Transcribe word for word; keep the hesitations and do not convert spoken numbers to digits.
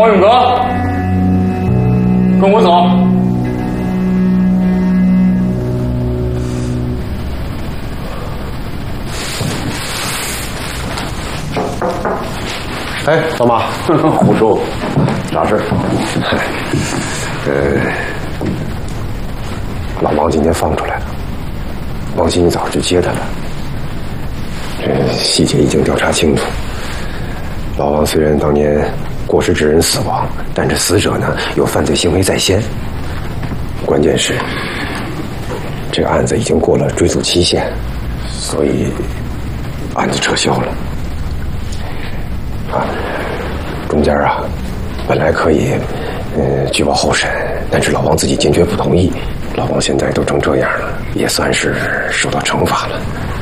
王勇哥，跟我走。 哎，老马， 胡叔，啥事？ 呃，老王今天放出来了，王鑫一早去接他了。这细节已经调查清楚。老王虽然当年过失致人死亡，但这死者呢有犯罪行为在先。关键是，这个案子已经过了追诉期限，所以案子撤销了。啊，中间啊，本来可以，呃，举报候审，但是老王自己坚决不同意。老王现在都成这样了，也算是受到惩罚了。